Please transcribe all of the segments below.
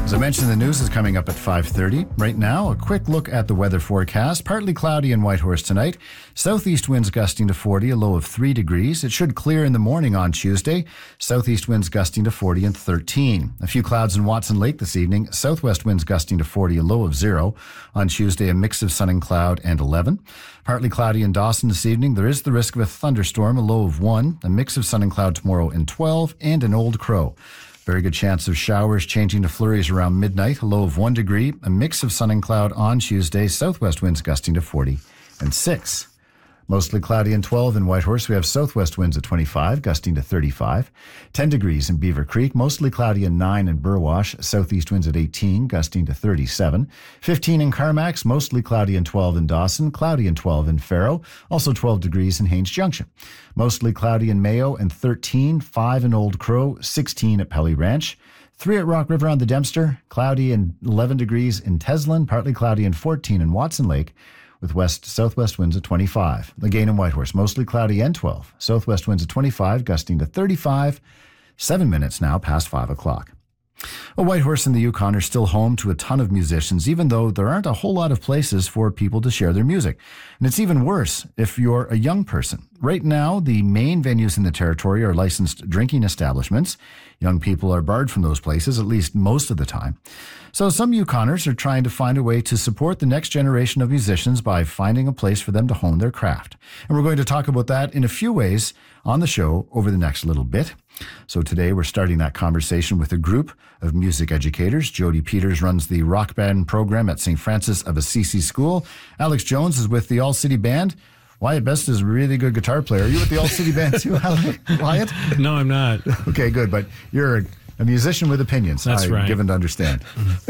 As I mentioned, the news is coming up at 5:30. Right now, a quick look at the weather forecast. Partly cloudy in Whitehorse tonight. Southeast winds gusting to 40, a low of 3 degrees. It should clear in the morning on Tuesday. Southeast winds gusting to 40 and 13. A few clouds in Watson Lake this evening. Southwest winds gusting to 40, a low of 0. On Tuesday, a mix of sun and cloud and 11. Partly cloudy in Dawson this evening. There is the risk of a thunderstorm, a low of 1. A mix of sun and cloud tomorrow in 12 and in Old Crow. Very good chance of showers changing to flurries around midnight, a low of 1 degree, a mix of sun and cloud on Tuesday, southwest winds gusting to 40 and 6. Mostly cloudy in 12 in Whitehorse. We have southwest winds at 25, gusting to 35. 10 degrees in Beaver Creek. Mostly cloudy in 9 in Burwash. Southeast winds at 18, gusting to 37. 15 in Carmacks. Mostly cloudy in 12 in Dawson. Cloudy in 12 in Faro. Also 12 degrees in Haines Junction. Mostly cloudy in Mayo and 13. 5 in Old Crow. 16 at Pelly Ranch. 3 at Rock River on the Dempster. Cloudy and 11 degrees in Teslin. Partly cloudy and 14 in Watson Lake, with west-southwest winds at 25. Again in Whitehorse, mostly cloudy and 12. Southwest winds at 25, gusting to 35. 7 minutes now past 5 o'clock. Whitehorse and the Yukon are still home to a ton of musicians, even though there aren't a whole lot of places for people to share their music. And it's even worse if you're a young person. Right now, the main venues in the territory are licensed drinking establishments. Young people are barred from those places, at least most of the time. So some Yukoners are trying to find a way to support the next generation of musicians by finding a place for them to hone their craft. And we're going to talk about that in a few ways on the show over the next little bit. So today we're starting that conversation with a group of music educators. Jody Peters runs the rock band program at St. Francis of Assisi School. Alex Jones is with the All City Band. Wyatt Best is a really good guitar player. Are you with the All City Band too, Wyatt? No, I'm not. Okay, good. But you're a musician with opinions. That's right. Given to understand.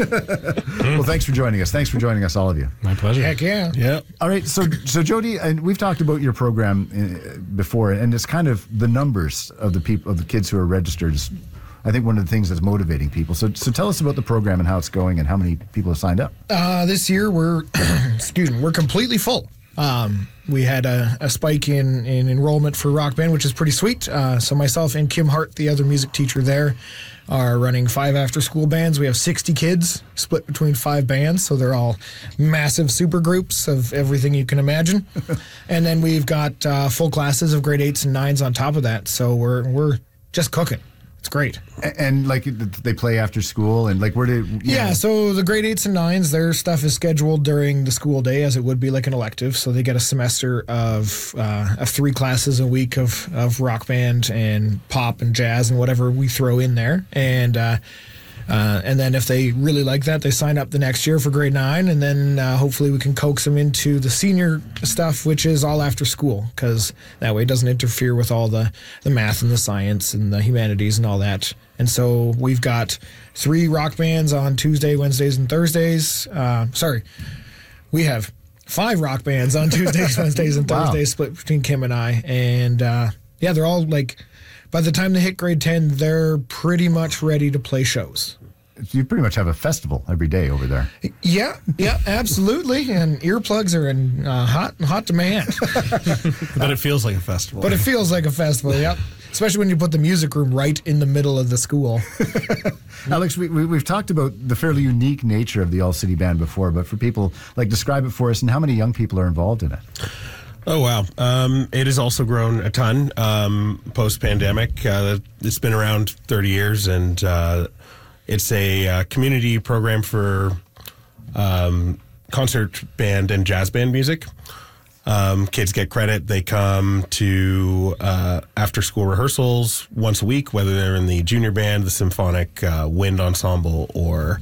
Well, thanks for joining us. Thanks for joining us, all of you. My pleasure. Heck yeah. Yeah. All right. So Jody, and we've talked about your program before, and it's kind of the numbers of the kids who are registered is, I think, one of the things that's motivating people. So tell us about the program and how it's going and how many people have signed up. This year we're completely full. We had a spike in enrollment for Rock Band, which is pretty sweet. So myself and Kim Hart, the other music teacher there, are running 5 after-school bands. We have 60 kids split between 5 bands, so they're all massive super groups of everything you can imagine. And then we've got full classes of grade 8s and 9s on top of that, so we're just cooking. It's great. And like they play after school and like where do you know? So the grade 8s and 9s, their stuff is scheduled during the school day as it would be like an elective. So they get a semester of 3 classes a week of rock band and pop and jazz and whatever we throw in there. And then if they really like that, they sign up the next year for grade 9, and then hopefully we can coax them into the senior stuff, which is all after school, because that way it doesn't interfere with all the math and the science and the humanities and all that. And so we've got 3 rock bands on Tuesday, Wednesdays, and Thursdays. We have 5 rock bands on Tuesdays, Wednesdays, and Thursdays split between Kim and I. And they're all like, by the time they hit grade 10, they're pretty much ready to play shows. You pretty much have a festival every day over there. Yeah, absolutely. And earplugs are in hot demand. But it feels like a festival. Yep. Especially when you put the music room right in the middle of the school. Alex, we've talked about the fairly unique nature of the All City Band before, but for people, like, describe it for us and how many young people are involved in it. Oh, wow. It has also grown a ton post-pandemic. It's been around 30 years, and it's a community program for concert band and jazz band music. Kids get credit. They come to after-school rehearsals once a week, whether they're in the junior band, the symphonic wind ensemble, or